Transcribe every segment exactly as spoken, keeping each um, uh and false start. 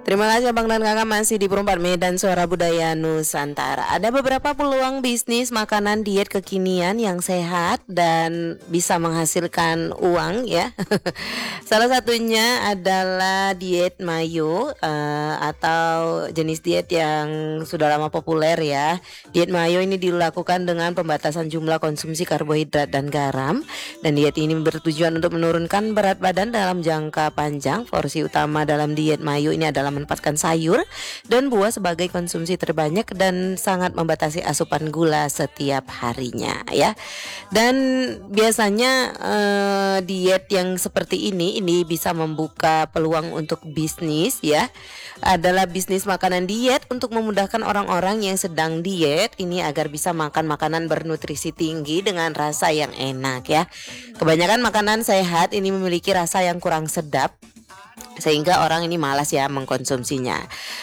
Terima kasih Abang dan Kakak masih di Perempat Medan Suara Budaya Nusantara. Ada beberapa peluang bisnis makanan diet kekinian yang sehat dan bisa menghasilkan uang ya. Salah satunya adalah diet mayo eh, atau jenis diet yang sudah lama populer ya. Diet mayo ini dilakukan dengan pembatasan jumlah konsumsi karbohidrat dan garam, dan diet ini bertujuan untuk menurunkan berat badan dalam jangka panjang. Porsi utama dalam diet mayo ini adalah menempatkan sayur dan buah sebagai konsumsi terbanyak dan sangat membatasi asupan gula setiap harinya ya. Dan biasanya eh, diet yang seperti ini ini bisa membuka peluang untuk bisnis ya. Adalah bisnis makanan diet untuk memudahkan orang-orang yang sedang diet ini agar bisa makan makanan bernutrisi tinggi dengan rasa yang enak ya. Kebanyakan makanan sehat ini memiliki rasa yang kurang sedap, sehingga orang ini malas ya mengkonsumsinya.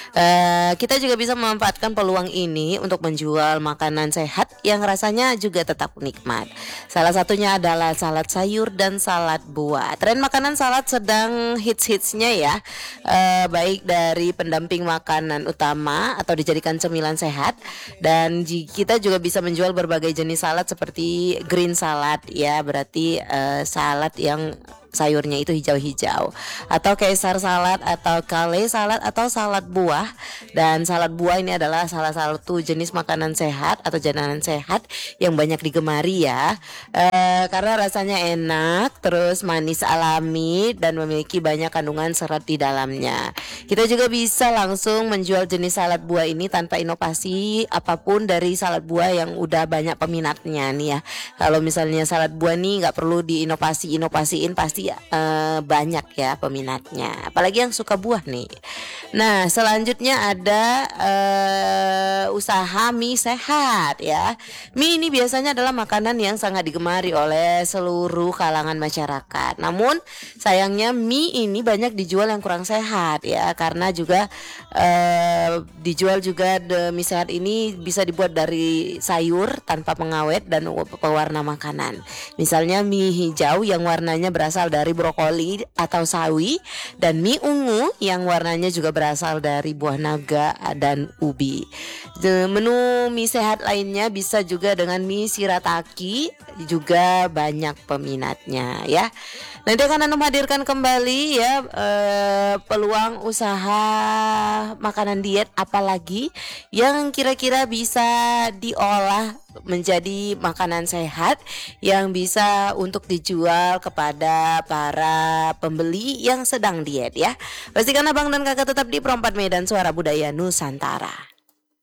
Uh, kita juga bisa memanfaatkan peluang ini untuk menjual makanan sehat yang rasanya juga tetap nikmat. Salah satunya adalah salad sayur dan salad buah. Tren makanan salad sedang hits-hitsnya ya, uh, baik dari pendamping makanan utama atau dijadikan cemilan sehat. Dan kita juga bisa menjual berbagai jenis salad seperti green salad ya, berarti uh, salad yang sayurnya itu hijau-hijau, atau Caesar salad atau kale salad atau salad buah. Dan salad buah ini adalah salah satu jenis makanan sehat atau jajanan sehat yang banyak digemari ya, e, karena rasanya enak, terus manis alami dan memiliki banyak kandungan serat di dalamnya. Kita juga bisa langsung menjual jenis salad buah ini tanpa inovasi apapun dari salad buah yang udah banyak peminatnya nih ya. Kalau misalnya salad buah nih nggak perlu diinovasi-inovasiin, pasti Uh, banyak ya peminatnya, apalagi yang suka buah nih. Nah selanjutnya ada uh, usaha mie sehat ya. Mie ini biasanya adalah makanan yang sangat digemari oleh seluruh kalangan masyarakat. Namun sayangnya mie ini banyak dijual yang kurang sehat ya, karena juga uh, dijual juga de, mie sehat ini bisa dibuat dari sayur tanpa pengawet dan pewarna makanan. Misalnya mie hijau yang warnanya berasal dari brokoli atau sawi, dan mie ungu yang warnanya juga berasal dari buah naga dan ubi. Menu mie sehat lainnya bisa juga dengan mie shirataki, juga banyak peminatnya ya. Nanti akan Anum hadirkan kembali ya eh, peluang usaha makanan diet apalagi yang kira-kira bisa diolah menjadi makanan sehat yang bisa untuk dijual kepada para pembeli yang sedang diet ya. Pastikan Abang dan Kakak tetap di Perempat Medan Suara Budaya Nusantara.